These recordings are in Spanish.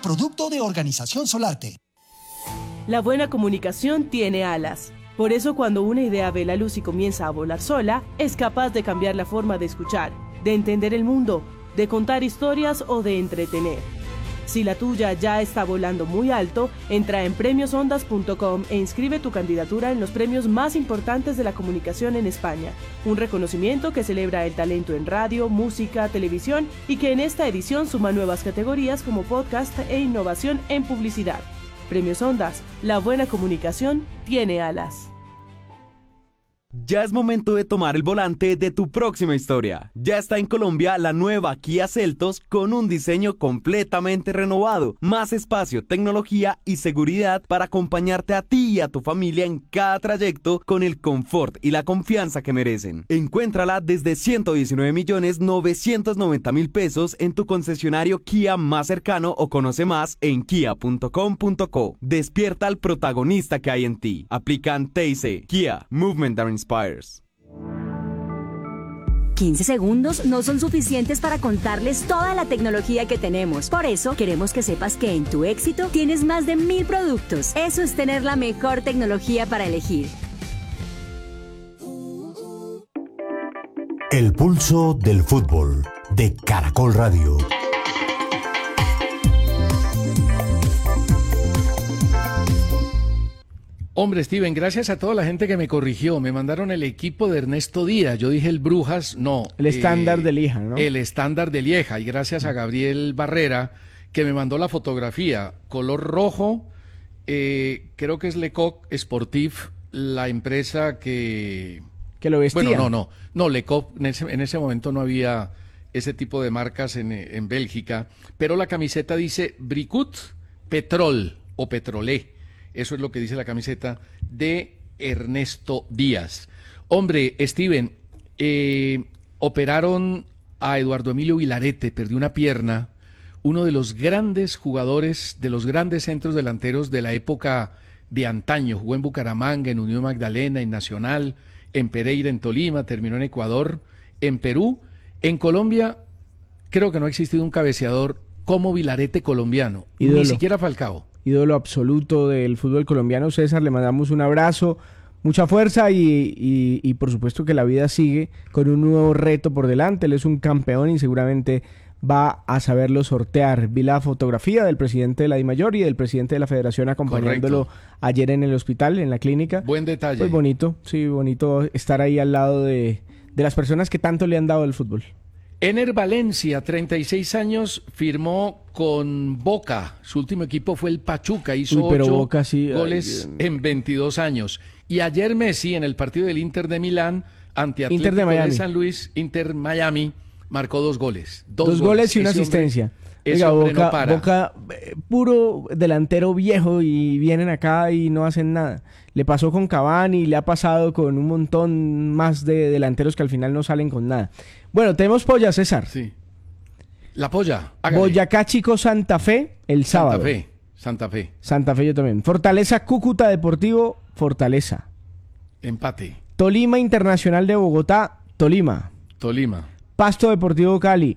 producto de Organización Solarte. La buena comunicación tiene alas. Por eso cuando una idea ve la luz y comienza a volar sola, es capaz de cambiar la forma de escuchar, de entender el mundo, de contar historias o de entretener. Si la tuya ya está volando muy alto, entra en premiosondas.com e inscribe tu candidatura en los premios más importantes de la comunicación en España. Un reconocimiento que celebra el talento en radio, música, televisión y que en esta edición suma nuevas categorías como podcast e innovación en publicidad. Premios Ondas, la buena comunicación tiene alas. Ya es momento de tomar el volante de tu próxima historia. Ya está en Colombia la nueva Kia Seltos con un diseño completamente renovado, más espacio, tecnología y seguridad para acompañarte a ti y a tu familia en cada trayecto con el confort y la confianza que merecen. Encuéntrala desde 119.990.000 pesos en tu concesionario Kia más cercano o conoce más en kia.com.co. Despierta al protagonista que hay en ti. Aplican TIC. Kia, Movement that Inspires. 15 segundos no son suficientes para contarles toda la tecnología que tenemos. Por eso, queremos que sepas que en tu éxito tienes más de 1000 productos. Eso es tener la mejor tecnología para elegir. El pulso del fútbol de Caracol Radio. Hombre, Steven, gracias a toda la gente que me corrigió. Me mandaron el equipo de Ernesto Díaz. Yo dije el Brujas, no. El estándar de Lieja, ¿no? El estándar de Lieja. Y gracias a Gabriel Barrera, que me mandó la fotografía. Color rojo, creo que es Lecoq Sportif, la empresa que lo vestía. Bueno, no, Lecoq, en ese momento no había ese tipo de marcas en Bélgica. Pero la camiseta dice Bricut Petrol o Petrolé. Eso es lo que dice la camiseta de Ernesto Díaz. Hombre, Steven, operaron a Eduardo Emilio Vilarete, perdió una pierna, uno de los grandes jugadores, de los grandes centros delanteros de la época de antaño. Jugó en Bucaramanga, en Unión Magdalena, en Nacional, en Pereira, en Tolima, terminó en Ecuador, en Perú. En Colombia, creo que no ha existido un cabeceador como Vilarete colombiano, Ídolo. Ni siquiera Falcao. Ídolo absoluto del fútbol colombiano. César, le mandamos un abrazo, mucha fuerza y por supuesto que la vida sigue con un nuevo reto por delante. Él es un campeón y seguramente va a saberlo sortear. Vi la fotografía del presidente de la DIMAYOR y del presidente de la Federación acompañándolo. Correcto. Ayer en el hospital, en la clínica. Buen detalle. Pues bonito, sí, bonito estar ahí al lado de las personas que tanto le han dado el fútbol. Ener Valencia, 36 años, firmó con Boca. Su último equipo fue el Pachuca. Hizo 8 goles en 22 años. Y ayer Messi, en el partido del Inter de Milán, ante Atlético de San Luis, Inter Miami, marcó 2 goles. Dos goles y una asistencia. Oiga, Boca, puro delantero viejo y vienen acá y no hacen nada. Le pasó con Cavani, le ha pasado con un montón más de delanteros que al final no salen con nada. Bueno, tenemos polla, César. Sí. La polla. Hágale. Boyacá Chico Santa Fe el sábado. Santa Fe. Santa Fe yo también. Fortaleza Cúcuta Deportivo, Fortaleza. Empate. Tolima Internacional de Bogotá, Tolima. Pasto Deportivo Cali.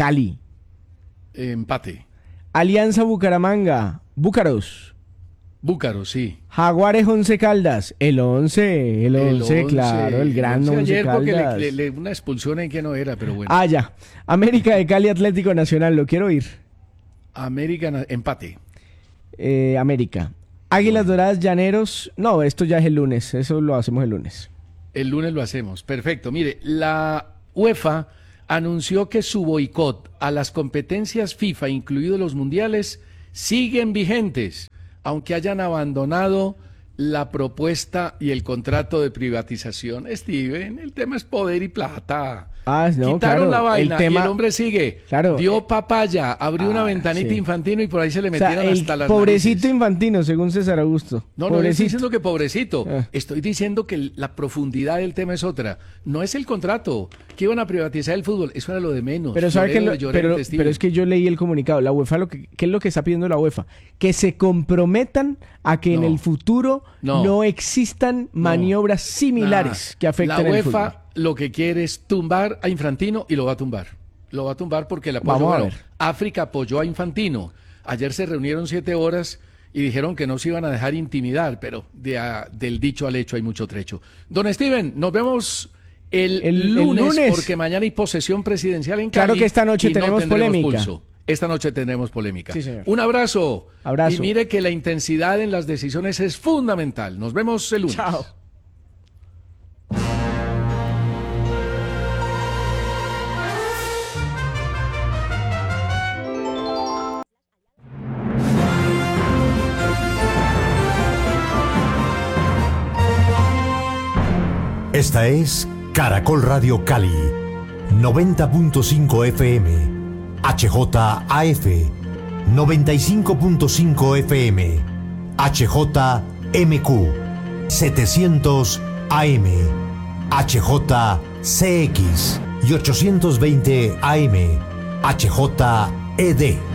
Empate. Alianza Bucaramanga, Búcaros, sí. Jaguares 11 Caldas, el 11, claro, el gran 11 ayer Caldas. Porque una expulsión en que no era, pero bueno. Ya. América de Cali Atlético Nacional, lo quiero ir. Empate. América. Águilas Doradas Llaneros, no, esto ya es el lunes, eso lo hacemos el lunes. El lunes lo hacemos, perfecto. Mire, la UEFA anunció que su boicot a las competencias FIFA, incluidos los mundiales, siguen vigentes, aunque hayan abandonado la propuesta y el contrato de privatización. Steven, el tema es poder y plata. Quitaron la vaina y el hombre sigue. Claro. Dio papaya, abrió una ventanita Infantino y por ahí se le metieron hasta las pobrecito narices. Infantino, según César Augusto. No estoy diciendo que pobrecito. Estoy diciendo que la profundidad del tema es otra. No es el contrato. Que iban a privatizar el fútbol. Eso era lo de menos. Pero sabe pero es que yo leí el comunicado. La UEFA, ¿qué es lo que está pidiendo la UEFA? Que se comprometan a que en el futuro no existan maniobras similares que afecten el fútbol. La UEFA lo que quiere es tumbar a Infantino y lo va a tumbar. Lo va a tumbar porque el apoyo. Vamos a ver. África apoyó a Infantino. Ayer se reunieron 7 horas y dijeron que no se iban a dejar intimidar, pero del dicho al hecho hay mucho trecho. Don Steven, nos vemos el lunes, porque mañana hay posesión presidencial en Cali. Claro que esta noche tenemos polémica. Pulso. Esta noche tendremos polémica. Sí, señor. Un abrazo. Abrazo. Y mire que la intensidad en las decisiones es fundamental. Nos vemos el lunes. Chao. Esta es Caracol Radio Cali, 90.5 FM. HJAF 95.5 FM, HJMQ 700 AM, HJCX y 820 AM, HJED.